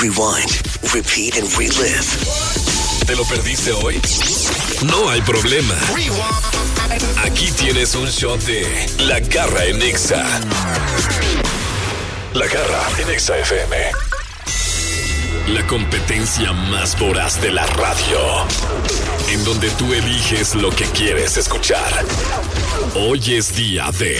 rewind, repeat and relive. ¿Te lo perdiste hoy? No hay problema. Aquí tienes un shot de La Garra en Exa. La Garra en Exa FM. La competencia más voraz de la radio. En donde tú eliges lo que quieres escuchar. Hoy es día de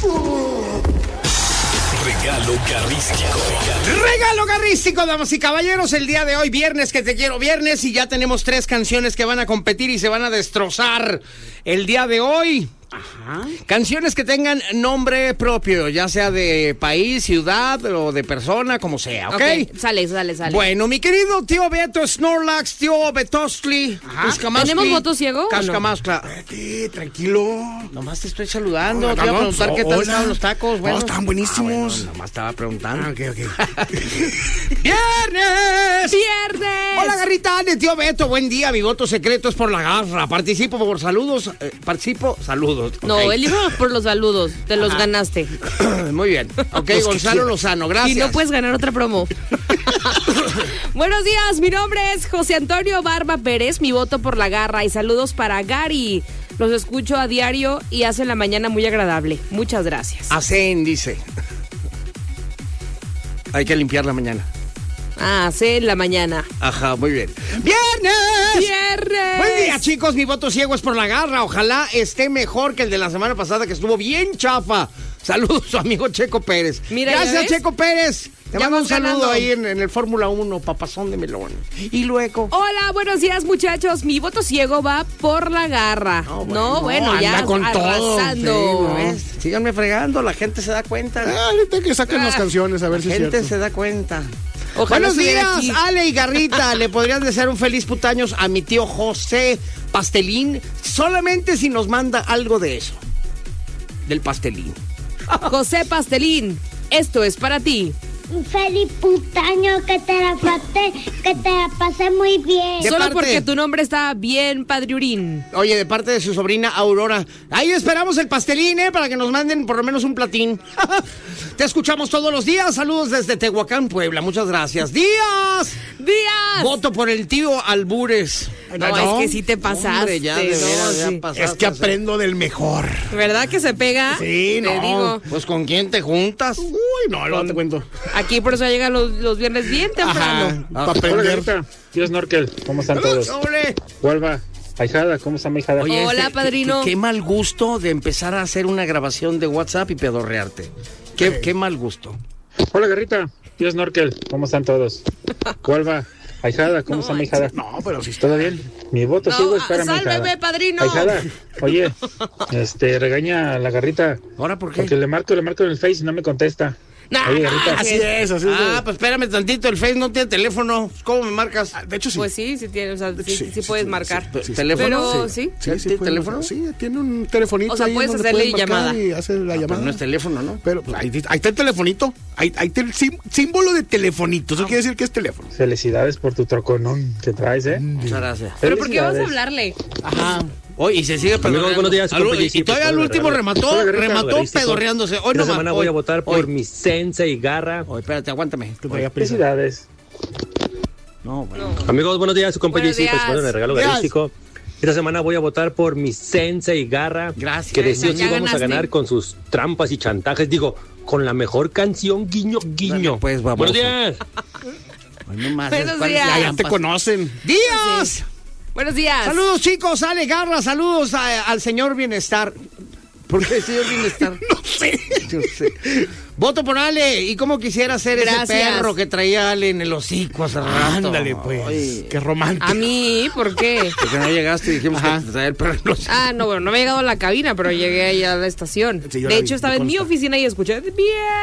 Regalo Garrístico. Regalo Garrístico, damas y caballeros. El día de hoy, viernes, que te quiero viernes. Y ya tenemos 3 canciones que van a competir y se van a destrozar el día de hoy. Ajá. Canciones que tengan nombre propio, ya sea de país, ciudad o de persona, como sea, ¿ok? Sale. Bueno, mi querido tío Beto Snorlax, tío Betostli, ¿tenemos voto ciego? Cascamascla. Vete, tranquilo. Nomás te estoy saludando, te iba a preguntar qué tal estaban los tacos. Bueno, estaban buenísimos. Bueno, nomás estaba preguntando. Ok. ¡Viernes! ¡Viernes! Hola, Garrita, de tío Beto, buen día, mi voto secreto es por la garra. Participo por saludos, saludos. No, Okay. él dijo por los saludos, te los ganaste. Muy bien. Ok, Gonzalo Lozano, gracias. Y no puedes ganar otra promo. Buenos días, mi nombre es José Antonio Barba Pérez, mi voto por la garra y saludos para Gary. Los escucho a diario y hacen la mañana muy agradable. Muchas gracias. Hacen, dice. Hay que limpiar la mañana. Hacen la mañana. Ajá, muy bien. ¡Viernes! Buen día, chicos. Mi voto ciego es por la garra. Ojalá esté mejor que el de la semana pasada, que estuvo bien chafa. Saludos, su amigo Checo Pérez. Mira, gracias, Checo Pérez. Te mando un saludo ganando ahí en el Fórmula 1, papazón de melón. Y luego... Hola, buenos días, muchachos. Mi voto ciego va por la garra. Bueno, ya con arrasando. Todo. Sí, síganme fregando, la gente se da cuenta. Ahorita que saquen las canciones, a ver si es cierto. La gente se da cuenta. Ojalá Buenos días, aquí. Ale y Garrita. ¿Le podrían desear un feliz putaños a mi tío José Pastelín? Solamente si nos manda algo de eso. Del pastelín. José Pastelín, esto es para ti. Un feliz putaño, que te la pasé muy bien. ¿De Solo parte? porque tu nombre está bien, Padriurín. Oye, de parte de su sobrina Aurora. Ahí esperamos el pastelín, para que nos manden por lo menos un platín. Te escuchamos todos los días. Saludos desde Tehuacán, Puebla. Muchas gracias. ¡Díaz! Voto por el tío Albures. No, es que sí te pasaste. Hombre, ya, de veras, ya pasaste. Es que aprendo del mejor. ¿Verdad que se pega? Sí, Te digo. Pues, ¿con quién te juntas? Uy, no te cuento. Aquí por eso llegan los viernes bien temprano. Para aprender. Tío Snorkel, ¿cómo están todos? ¡Hombre! Huelva, ahijada, ¿cómo está mi hijada? Oye, Hola, padrino. Qué mal gusto de empezar a hacer una grabación de WhatsApp y pedorrearte. Qué mal gusto. Hola, Garrita, tío Snorkel, ¿cómo están todos? Huelva, ahijada, ¿cómo está mi hijada? No, pero sí. ¿Todo bien? Mi voto sigo es para mi hijada. ¡Sálveme, padrino! Ahijada, oye, regaña a la Garrita. ¿Ahora por qué? Porque le marco en el Face y no me contesta. Oye, Garrita. Así es. Pues espérame tantito, el Face no tiene teléfono. ¿Cómo me marcas? De hecho, sí. Pues sí tiene, o sea, sí puedes marcar. ¿Teléfono? Pero sí. ¿Tiene teléfono? Sí, tiene un telefonito. O sea, ahí puedes donde hacerle marcar llamada. y hacer la llamada. Pero no es teléfono, ¿no? Pero pues, ahí está el telefonito. Ahí está el símbolo de telefonito. Eso quiere decir que es teléfono. Felicidades por tu troconón que traes, Muchas gracias. ¿Pero por qué vas a Felicidades. hablarle? Ajá. Oye, y se sigue pedorreando. Buenos días, Y todavía al último remató pedorreándose. Hoy Esta no semana voy a votar por mi sensei Garra. Oye, espérate, aguántame. Felicidades. No, bueno. Amigos, buenos días, su compañero Buenos días. el regalo Días. garístico. Esta semana voy a votar por mi sensei Garra. Gracias. Que de sí o sí Ya vamos a ganaste. ganar con sus trampas y chantajes. Digo, con la mejor canción, guiño, guiño. Dale, pues, baboso. Buenos días. Ay, no más, Buenos ¿cuál es días. la Ya te trampa? conocen. ¡Díaz! Buenos días. Saludos, chicos. Ale Garra, saludos al señor Bienestar. ¿Por qué, señor Bienestar? No sé. Yo sé. Voto por Ale. ¿Y cómo quisiera ser Gracias. ese perro que traía Ale en el hocico hace rato? Ándale, pues. Ay, Qué romántico. ¿A mí? ¿Por qué? porque no llegaste y dijimos que te traía el perro en el hocico. No me he llegado a la cabina, pero llegué ahí a la estación. Sí, yo de la hecho, vi, estaba me en mi consta. oficina y escuché bien.